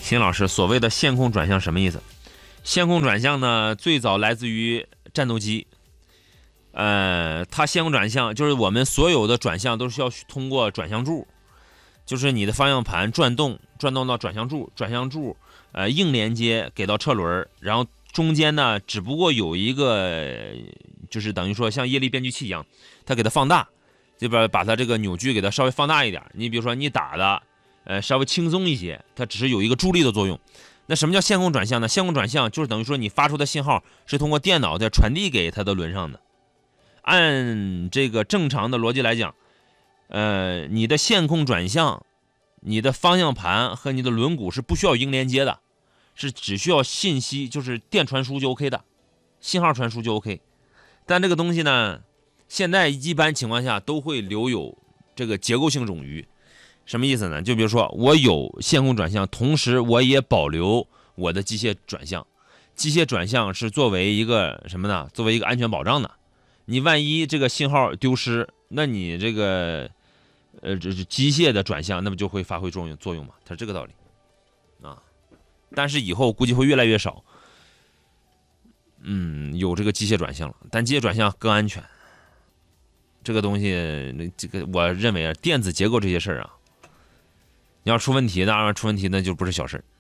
秦老师，所谓的线控转向什么意思？线控转向呢，最早来自于战斗机。它线控转向就是我们所有的转向都是需要通过转向柱，就是你的方向盘转动到转向柱，硬连接给到车轮，然后中间呢只不过有一个，就是等于说像液力变矩器一样，它给它放大，这边把它这个扭矩给它稍微放大一点。你比如说你打的稍微轻松一些，它只是有一个助力的作用。那什么叫线控转向呢？线控转向就是等于说你发出的信号是通过电脑再传递给它的轮上的。按这个正常的逻辑来讲，你的线控转向，你的方向盘和你的轮毂是不需要硬连接的，是只需要信息，就是电传输就 OK 的，信号传输就 OK。但这个东西呢，现在一般情况下都会留有这个结构性冗余。什么意思呢？就比如说我有线控转向，同时我也保留我的机械转向。机械转向是作为一个什么呢？作为一个安全保障的。你万一这个信号丢失，那你这个这是机械的转向，那不就会发挥作用吗？它是这个道理啊。但是以后估计会越来越少，有这个机械转向了，但机械转向更安全。这个东西，这个我认为啊，电子结构这些事儿啊，你要出问题，那就不是小事。